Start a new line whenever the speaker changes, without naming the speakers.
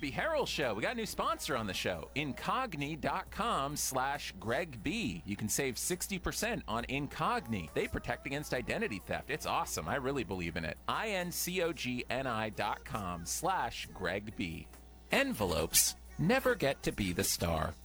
B. Harrell Show. We got a new sponsor on the show, Incogni.com/Greg B. You can save 60% on Incogni. They protect against identity theft. It's awesome. I really believe in it. Incogni.com/Greg B. Envelopes never get to be the star.